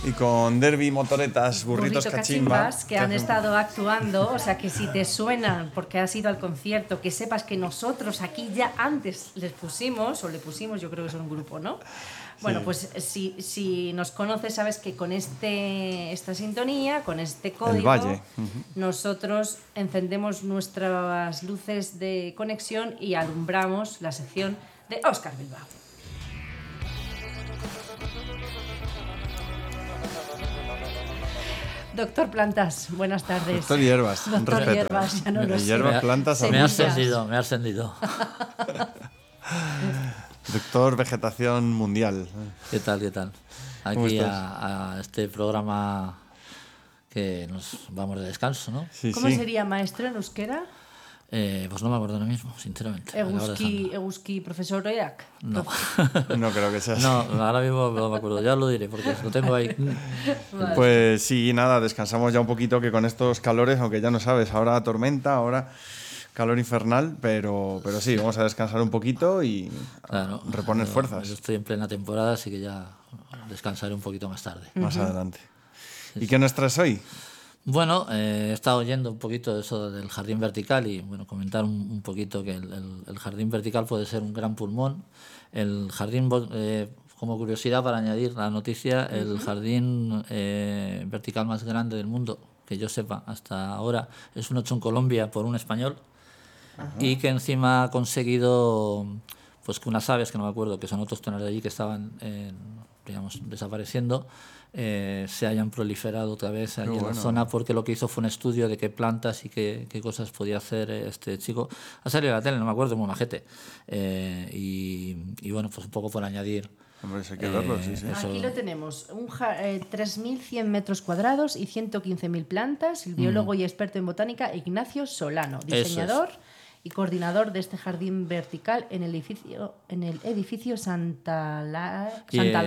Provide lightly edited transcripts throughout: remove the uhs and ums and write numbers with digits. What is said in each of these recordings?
y con Derby, Motoretas, Burritos Cachimbas, que han estado actuando. O sea, que si te suenan porque has ido al concierto, que sepas que nosotros aquí ya antes les pusimos, yo creo que son un grupo, ¿no? Bueno, sí. Pues si nos conoces, sabes que con esta sintonía, con este código, nosotros encendemos nuestras luces de conexión y alumbramos la sección de Óscar Bilbao. Doctor Plantas, buenas tardes. Doctor Hierbas, Doctor Hierbas, ya no lo sé. Hierbas, Plantas, me ha ascendido. Doctor Vegetación Mundial. ¿Qué tal? Aquí a este programa que nos vamos de descanso, ¿no? Sí, ¿cómo sería maestro en euskera? Pues no me acuerdo ahora mismo, sinceramente. Eguski profesor Oiak. No. No creo que sea así. No, ahora mismo no me acuerdo. Ya lo diré porque lo tengo ahí. Vale. Pues sí, nada, descansamos ya un poquito, que con estos calores, aunque ya no sabes, ahora tormenta, ahora calor infernal, pero sí, vamos a descansar un poquito y reponer fuerzas. Yo estoy en plena temporada, así que ya descansaré un poquito más tarde. Más adelante. ¿Y qué nos traes hoy? Bueno, he estado oyendo un poquito de eso del jardín vertical y bueno, comentar un poquito que el jardín vertical puede ser un gran pulmón. El jardín, como curiosidad para añadir la noticia, el jardín vertical más grande del mundo, que yo sepa hasta ahora, es uno hecho en Colombia por un español. Y que encima ha conseguido pues que unas aves, que no me acuerdo, que son autóctonas de allí, que estaban desapareciendo, se hayan proliferado otra vez allí en la zona, porque lo que hizo fue un estudio de qué plantas y qué cosas podía hacer este chico. Ha salido a la tele, no me acuerdo, muy majete. Y bueno, pues un poco por añadir. Hombre, hay que verlo, sí. Aquí lo tenemos, 3.100 metros cuadrados y 115.000 plantas. El biólogo y experto en botánica Ignacio Solano, diseñador y coordinador de este jardín vertical en el edificio Santalaya,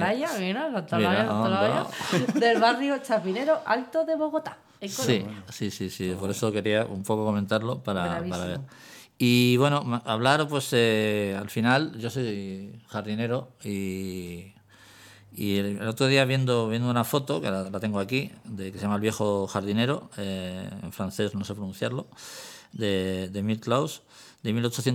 del barrio Chapinero Alto de Bogotá, en Colombia. Sí, por eso quería un poco comentarlo para ver. Y bueno, hablar, pues al final, yo soy jardinero y el otro día viendo una foto, que la tengo aquí, que se llama El viejo jardinero, en francés no sé pronunciarlo, de Emile Claus, de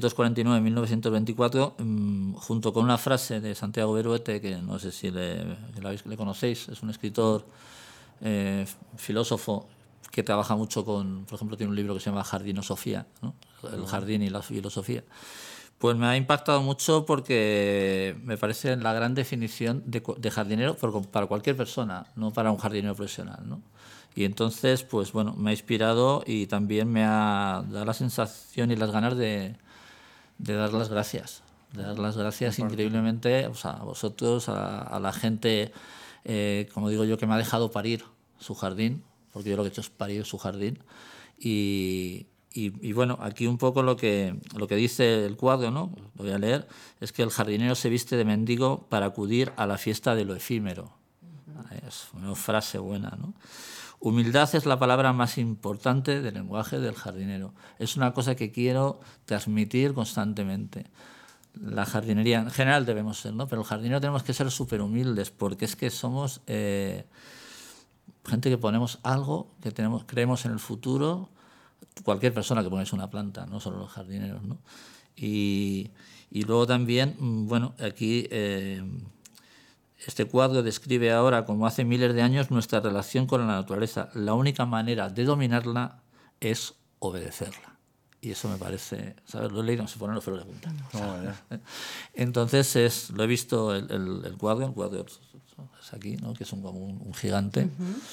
1849-1924, junto con una frase de Santiago Beruete, que no sé si le conocéis, es un escritor, filósofo, que trabaja mucho con, por ejemplo, tiene un libro que se llama Jardinosofía, ¿no? El jardín y la filosofía. Pues me ha impactado mucho porque me parece la gran definición de jardinero para cualquier persona, no para un jardinero profesional, ¿no? Y entonces, pues bueno, me ha inspirado y también me ha dado la sensación y las ganas de dar las gracias. De dar las gracias increíblemente, o sea, a vosotros, a la gente, como digo yo, que me ha dejado parir su jardín, porque yo lo que he hecho es parir su jardín. Y bueno, aquí un poco lo que dice el cuadro, ¿no? Lo voy a leer, es que el jardinero se viste de mendigo para acudir a la fiesta de lo efímero. Es una frase buena, ¿no? Humildad es la palabra más importante del lenguaje del jardinero. Es una cosa que quiero transmitir constantemente. La jardinería, en general debemos ser, ¿no? Pero el jardinero tenemos que ser súper humildes, porque es que somos gente que ponemos algo, que creemos en el futuro. Cualquier persona que pongáis una planta, no solo los jardineros, ¿no? Y luego también, bueno, aquí este cuadro describe ahora, como hace miles de años, nuestra relación con la naturaleza. La única manera de dominarla es obedecerla. Y eso me parece, ¿sabes? Lo he leído, no sé ponerlo, pero le apuntan. Entonces lo he visto el cuadro es aquí, ¿no? Que es como un gigante.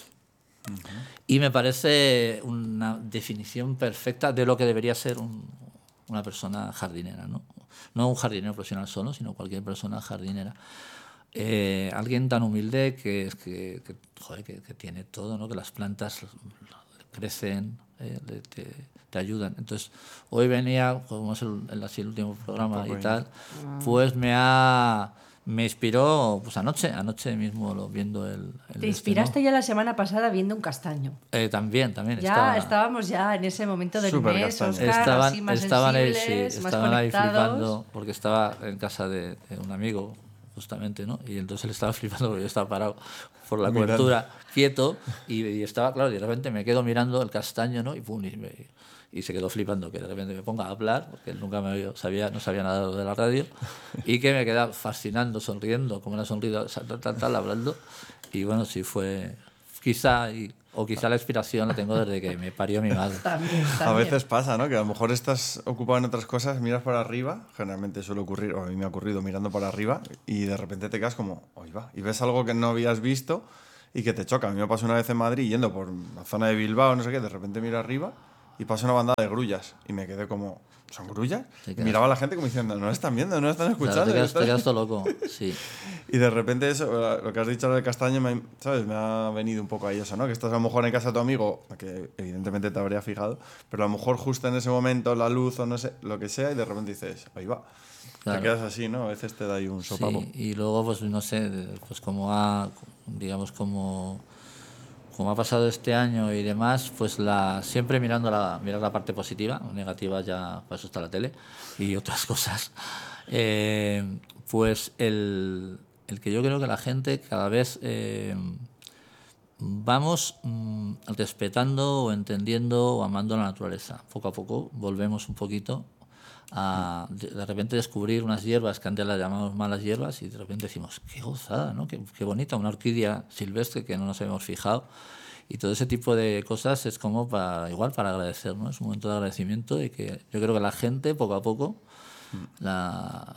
Y me parece una definición perfecta de lo que debería ser una persona jardinera, ¿no? No un jardinero profesional solo, sino cualquier persona jardinera. Alguien tan humilde que tiene todo, ¿no? Que las plantas crecen, te ayudan. Entonces, hoy venía, como es el último programa y tal, pues me inspiró pues anoche mismo viendo el Te inspiraste ya la semana pasada viendo un castaño. También ya estábamos ya en ese momento del mes, Óscar, estaban así más sensibles, ahí más flipando, conectados. porque estaba en casa de un amigo justamente, ¿no? Y entonces él estaba flipando porque yo estaba parado por la cobertura, quieto, y estaba, claro, y de repente me quedo mirando el castaño, ¿no? Y pum, y se quedó flipando que de repente me ponga a hablar, porque él nunca no sabía nada de la radio, y que me queda fascinando, sonriendo, como una sonrida, tal, hablando. Y bueno, sí fue, quizá la inspiración la tengo desde que me parió mi madre. También. A veces pasa, ¿no? Que a lo mejor estás ocupado en otras cosas, miras para arriba, generalmente suele ocurrir, o a mí me ha ocurrido mirando para arriba, y de repente te quedas como, ¡oy va! Y ves algo que no habías visto y que te choca. A mí me pasó una vez en Madrid, yendo por la zona de Bilbao, no sé qué, de repente miro arriba y pasa una bandada de grullas. Y me quedé como, ¿son grullas? Y miraba a la gente como diciendo, no lo están viendo, no lo están escuchando. Claro, te quedas todo loco, sí. Y de repente eso, lo que has dicho ahora del castaño, ¿sabes? Me ha venido un poco ahí eso, ¿no? Que estás a lo mejor en casa de tu amigo, que evidentemente te habría fijado, pero a lo mejor justo en ese momento la luz o no sé, lo que sea, y de repente dices, ahí va. Claro. Te quedas así, ¿no? A veces te da ahí un sopapo. Sí, y luego, pues no sé, pues como ha pasado este año y demás, pues siempre mirar la parte positiva, negativa ya, para eso está la tele y otras cosas. Pues el que yo creo que la gente cada vez vamos respetando o entendiendo o amando la naturaleza. Poco a poco volvemos un poquito a de repente descubrir unas hierbas que antes las llamamos malas hierbas y de repente decimos, qué gozada, ¿no? Qué bonita, una orquídea silvestre que no nos habíamos fijado. Y todo ese tipo de cosas es como para agradecer, ¿no? Es un momento de agradecimiento y que yo creo que la gente, poco a poco, la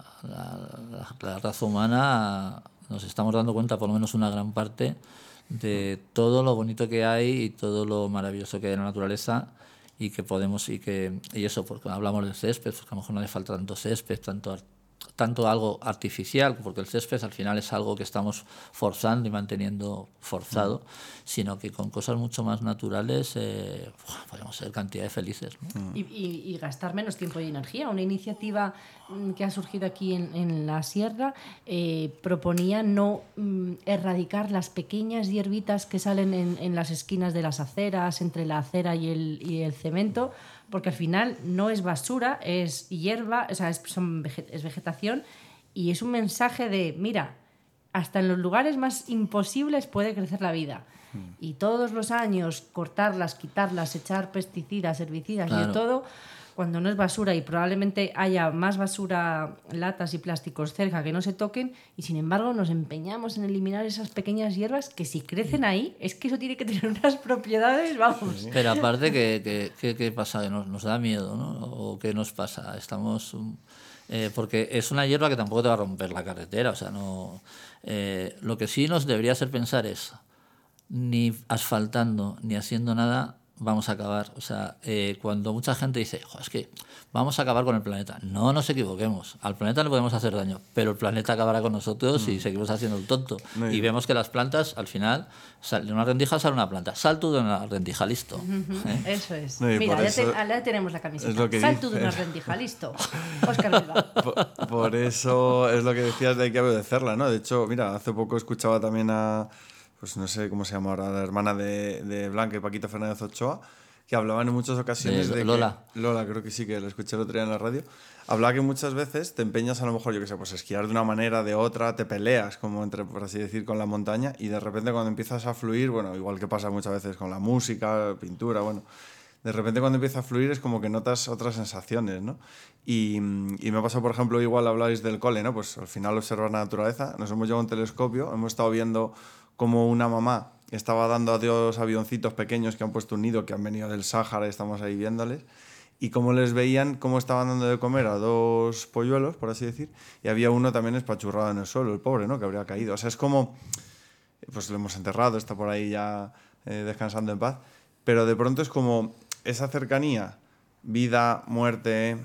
raza humana, nos estamos dando cuenta, por lo menos una gran parte, de todo lo bonito que hay y todo lo maravilloso que hay en la naturaleza y que podemos, y eso, porque hablamos del césped, porque a lo mejor no hace falta tanto césped, tanto algo artificial, porque el césped al final es algo que estamos forzando y manteniendo forzado, sino que con cosas mucho más naturales podemos ser cantidad de felices, ¿no? Y gastar menos tiempo y energía. Una iniciativa que ha surgido aquí en la sierra proponía no erradicar las pequeñas hierbitas que salen en las esquinas de las aceras, entre la acera y el cemento, porque al final no es basura, es hierba, o sea, es vegetación, y es un mensaje de, mira, hasta en los lugares más imposibles puede crecer la vida. Y todos los años cortarlas, quitarlas, echar pesticidas, herbicidas, claro, y de todo, cuando no es basura, y probablemente haya más basura, latas y plásticos cerca que no se toquen, y sin embargo nos empeñamos en eliminar esas pequeñas hierbas que si crecen ahí, es que eso tiene que tener unas propiedades, vamos. Pero aparte, ¿qué pasa? Nos da miedo, ¿no? ¿O qué nos pasa? Estamos... porque es una hierba que tampoco te va a romper la carretera, o sea, no... lo que sí nos debería hacer pensar es, ni asfaltando, ni haciendo nada, vamos a acabar. O sea, cuando mucha gente dice, es que vamos a acabar con el planeta. No nos equivoquemos. Al planeta le podemos hacer daño, pero el planeta acabará con nosotros si seguimos haciendo el tonto. Y vemos que las plantas, al final, de una rendija sale una planta. Sal tú de una rendija, listo. Eso es. Mira, ya tenemos la camiseta. Sal tú de una rendija, listo. Óscar Bilbao. Por eso es lo que decías de hay que obedecerla, ¿no? De hecho, mira, hace poco escuchaba también a... pues no sé cómo se llama ahora, la hermana de Blanca y Paquito Fernández Ochoa, que hablaban en muchas ocasiones de Lola. Lola, creo que sí, que la escuché el otro día en la radio. Hablaba que muchas veces te empeñas a lo mejor, yo qué sé, pues esquiar de una manera, de otra, te peleas, como entre, por así decir, con la montaña, y de repente cuando empiezas a fluir, bueno, igual que pasa muchas veces con la música, pintura, bueno, de repente cuando empieza a fluir es como que notas otras sensaciones, ¿no? Y me ha pasado, por ejemplo, igual habláis del cole, ¿no? Pues al final observar la naturaleza, nos hemos llevado un telescopio, hemos estado viendo como una mamá estaba dando a dos avioncitos pequeños que han puesto un nido, que han venido del Sáhara y estamos ahí viéndoles, y cómo les veían, cómo estaban dando de comer a dos polluelos, por así decir, y había uno también espachurrado en el suelo, el pobre, ¿no? Que habría caído. O sea, es como, pues lo hemos enterrado, está por ahí ya descansando en paz, pero de pronto es como esa cercanía, vida, muerte,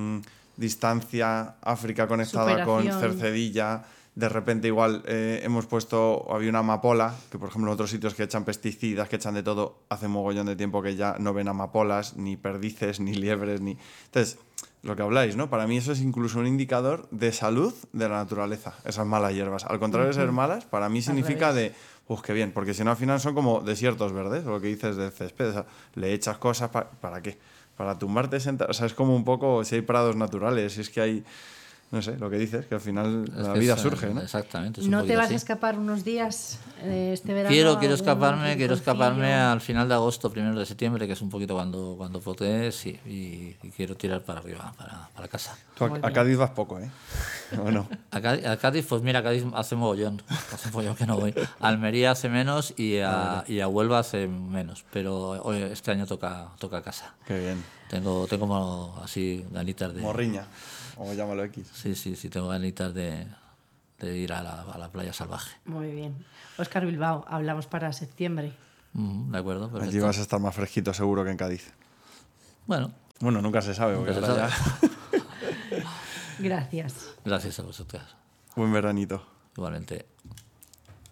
distancia, África conectada con Cercedilla. De repente igual hemos puesto, había una amapola, que por ejemplo en otros sitios que echan pesticidas, que echan de todo, hace mogollón de tiempo que ya no ven amapolas, ni perdices, ni liebres, ni... Entonces, lo que habláis, ¿no? Para mí eso es incluso un indicador de salud de la naturaleza, esas malas hierbas. Al contrario de ser malas, para mí significa de, qué bien, porque si no al final son como desiertos verdes, lo que dices del césped, o sea, le echas cosas, ¿para qué? Para tumbarte, sentar, o sea, es como un poco, si hay prados naturales, si es que hay... no sé, lo que dices, que al final Es la que vida es, surge, ¿no? Exactamente. Es un ¿No te poquito vas así. a escapar unos días este verano? Quiero escaparme rinconcillo? al final de agosto, 1 de septiembre, que es un poquito cuando potee, sí, y quiero tirar para arriba, para casa. Tú Muy a bien. Cádiz vas poco, ¿eh? ¿O no? A Cádiz, pues mira, Cádiz hace mogollón que no voy. A Almería hace menos y a Huelva hace menos, pero hoy, este año toca casa. Qué bien. Tengo como así ganitas de... Morriña, o llámalo X. Sí, tengo ganitas de ir a la playa salvaje. Muy bien. Óscar Bilbao, hablamos para septiembre. De acuerdo, perfecto. Allí vas a estar más fresquito seguro que en Cádiz. Bueno, Bueno, nunca se sabe, porque nunca se ahora sabe. ya... Gracias. Gracias a vosotras. Buen veranito. Igualmente.